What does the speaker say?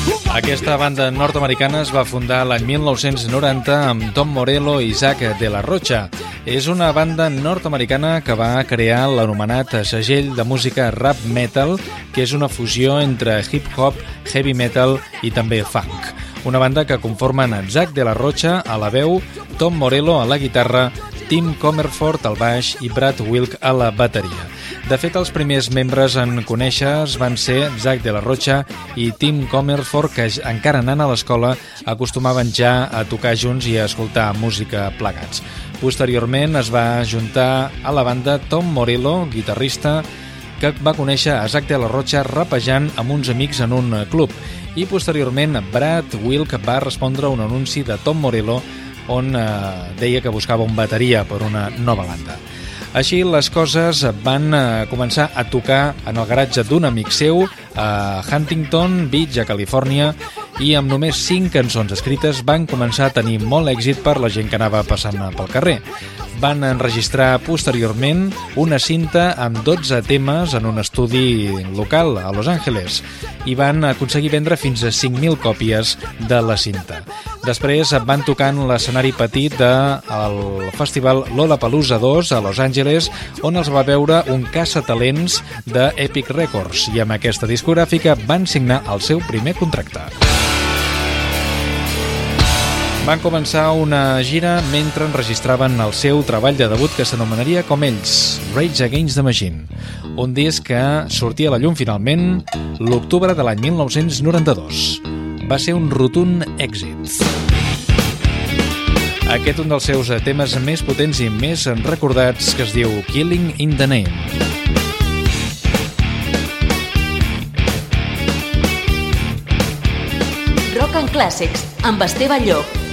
Aquesta banda nord-americana es va fundar l'any 1990 amb Tom Morello i Zack de la Rocha. És una banda nord-americana que va crear l'anomenat segell de música rap metal, que és una fusió entre hip-hop, heavy metal i també funk. Una banda que conformen Zack de la Rocha a la veu, Tom Morello a la guitarra, Tim Comerford al baix i Brad Wilk a la bateria. De fet, els primers membres en conèixer van ser Zack de la Rocha i Tim Comerford, que encara anant a l'escola acostumaven ja a tocar junts i a escoltar música plegats. Posteriorment es va juntar a la banda Tom Morello, guitarrista, que va conèixer a Zack de la Rocha rapejant amb uns amics en un club. I posteriorment Brad Wilk va respondre a un anunci de Tom Morello on deia que buscava un bateria per una nova banda. Així les coses van començar a tocar en el garatge d'un amic seu a Huntington Beach, a Califòrnia, i amb només 5 cançons escrites van començar a tenir molt èxit per la gent que anava passant pel carrer. Van enregistrar posteriorment una cinta amb 12 temes en un estudi local a Los Angeles i van aconseguir vendre fins a 5.000 còpies de la cinta. Després van tocar en l'escenari petit del festival Lollapalooza 2 a Los Angeles, on els va veure un caçatalents de Epic Records i amb aquesta discogràfica van signar el seu primer contracte. Van començar una gira mentre enregistraven el seu treball de debut que s'anomenaria com ells, Rage Against the Machine, un disc que sortia a la llum finalment l'octubre de l'any 1992. Va ser un rotund èxit. Aquest un dels seus temes més potents i més recordats, que es diu Killing in the Name. Rock and Classics, amb Esteve Llop.